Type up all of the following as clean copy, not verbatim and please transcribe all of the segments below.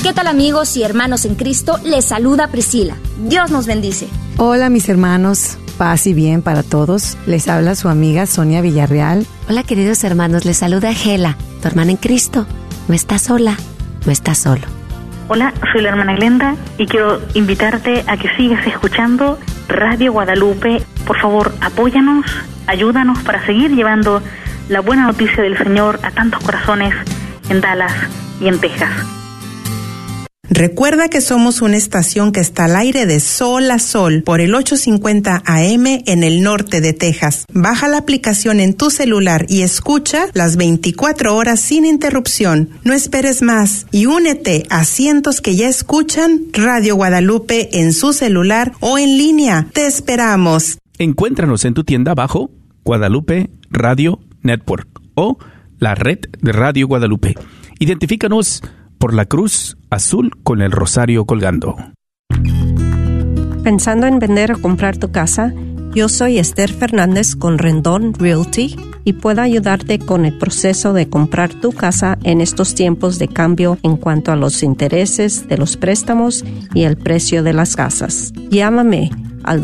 ¿Qué tal, amigos y hermanos en Cristo? Les saluda Priscila. Dios nos bendice. Hola, mis hermanos. Paz y bien para todos. Les habla su amiga Sonia Villarreal. Hola, queridos hermanos. Les saluda Gela, tu hermana en Cristo. No estás sola, no estás solo. Hola, soy la hermana Glenda y quiero invitarte a que sigas escuchando Radio Guadalupe. Por favor, apóyanos, ayúdanos para seguir llevando la buena noticia del Señor a tantos corazones en Dallas y en Texas. Recuerda que somos una estación que está al aire de sol a sol por el 850 AM en el norte de Texas. Baja la aplicación en tu celular y escucha las 24 horas sin interrupción. No esperes más y únete a cientos que ya escuchan Radio Guadalupe en su celular o en línea. ¡Te esperamos! Encuéntranos en tu tienda bajo Guadalupe Radio Network o la red de Radio Guadalupe. Identifícanos por la cruz azul con el rosario colgando. ¿Pensando en vender o comprar tu casa? Yo soy Esther Fernández con Rendón Realty y puedo ayudarte con el proceso de comprar tu casa en estos tiempos de cambio en cuanto a los intereses de los préstamos y el precio de las casas. Llámame al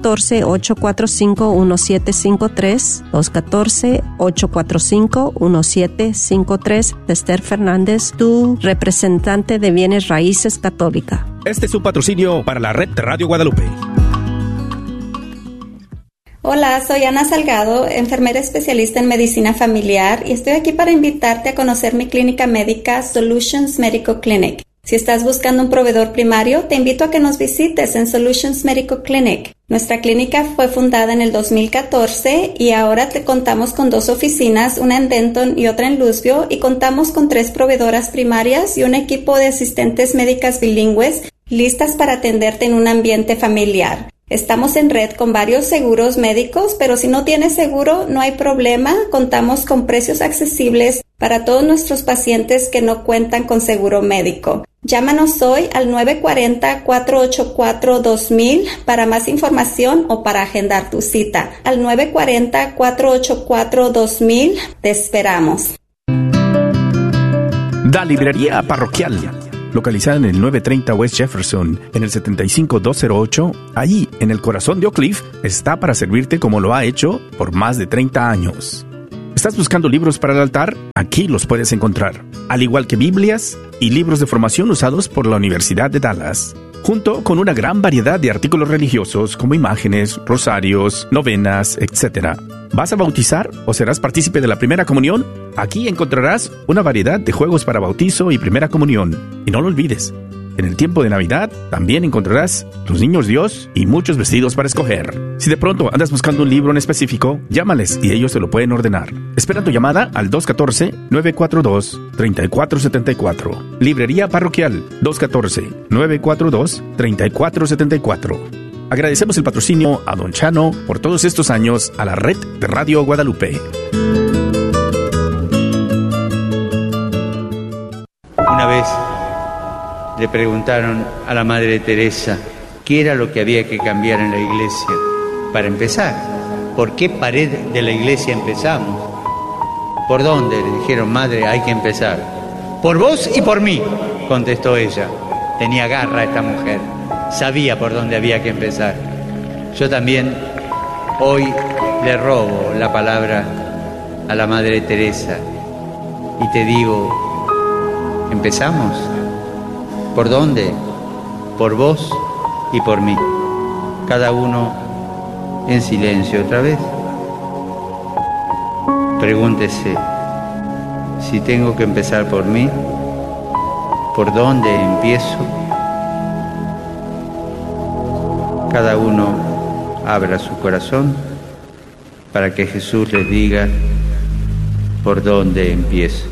214-845-1753, 214-845-1753, Esther Fernández, tu representante de bienes raíces católica. Este es un patrocinio para la red de Radio Guadalupe. Hola, soy Ana Salgado, enfermera especialista en medicina familiar y estoy aquí para invitarte a conocer mi clínica médica Solutions Medical Clinic. Si estás buscando un proveedor primario, te invito a que nos visites en Solutions Medical Clinic. Nuestra clínica fue fundada en el 2014 y ahora te contamos con 2 oficinas, una en Denton y otra en Louisville, y contamos con 3 proveedoras primarias y un equipo de asistentes médicas bilingües listas para atenderte en un ambiente familiar. Estamos en red con varios seguros médicos, pero si no tienes seguro, no hay problema. Contamos con precios accesibles para todos nuestros pacientes que no cuentan con seguro médico. Llámanos hoy al 940-484-2000 para más información o para agendar tu cita. Al 940-484-2000. Te esperamos. Da Librería Parroquial, localizada en el 930 West Jefferson, en el 75208, allí en el corazón de Oak Cliff, está para servirte como lo ha hecho por más de 30 años. ¿Estás buscando libros para el altar? Aquí los puedes encontrar, al igual que Biblias y libros de formación usados por la Universidad de Dallas, junto con una gran variedad de artículos religiosos como imágenes, rosarios, novenas, etc. ¿Vas a bautizar o serás partícipe de la primera comunión? Aquí encontrarás una variedad de juegos para bautizo y primera comunión. Y no lo olvides, en el tiempo de Navidad también encontrarás los niños Dios y muchos vestidos para escoger. Si de pronto andas buscando un libro en específico, llámales y ellos te lo pueden ordenar. Espera tu llamada al 214-942-3474. Librería Parroquial, 214-942-3474. Agradecemos el patrocinio a Don Chano por todos estos años a la red de Radio Guadalupe. Una vez le preguntaron a la Madre Teresa qué era lo que había que cambiar en la iglesia. Para empezar, ¿por qué pared de la iglesia empezamos? ¿Por dónde? Le dijeron, Madre, hay que empezar. Por vos y por mí, contestó ella. Tenía garra esta mujer, sabía por dónde había que empezar. Yo también hoy le robo la palabra a la Madre Teresa y te digo, ¿empezamos? ¿Por dónde? Por vos y por mí. Cada uno en silencio otra vez. Pregúntese, si tengo que empezar por mí, ¿por dónde empiezo? Cada uno abra su corazón para que Jesús les diga por dónde empiezo.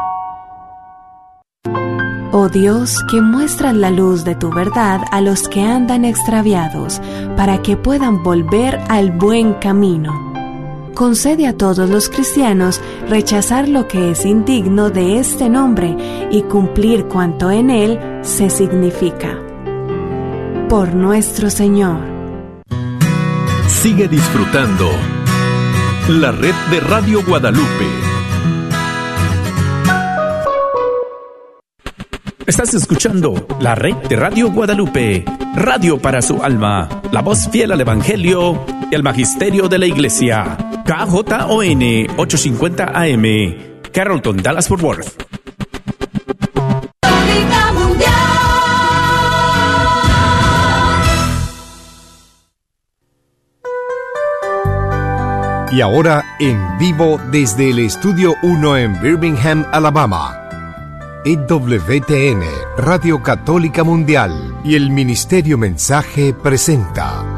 Oh Dios, que muestras la luz de tu verdad a los que andan extraviados, para que puedan volver al buen camino. Concede a todos los cristianos rechazar lo que es indigno de este nombre y cumplir cuanto en él se significa. Por nuestro Señor. Sigue disfrutando la red de Radio Guadalupe. Estás escuchando la red de Radio Guadalupe, radio para su alma, la voz fiel al Evangelio y al Magisterio de la Iglesia. KJON 850 AM, Carrollton, Dallas-Fort Worth. Y ahora en vivo desde el Estudio 1 en Birmingham, Alabama. EWTN, Radio Católica Mundial y el Ministerio Mensaje presenta